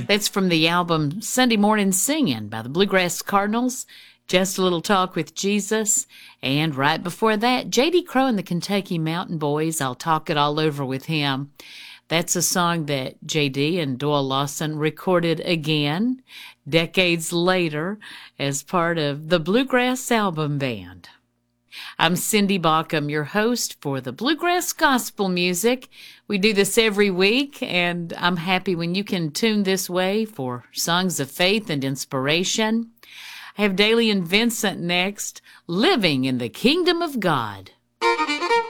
That's from the album Sunday Morning Singing by the Bluegrass Cardinals. Just a Little Talk with Jesus. And right before that, J.D. Crowe and the Kentucky Mountain Boys, I'll Talk It All Over with Him. That's a song that J.D. and Doyle Lawson recorded again decades later as part of the Bluegrass Album Band. I'm Cindy Baucom, your host for the Bluegrass Gospel Music. We do this every week, and I'm happy when you can tune this way for songs of faith and inspiration. I have Daly and Vincent next, Living in the Kingdom of God.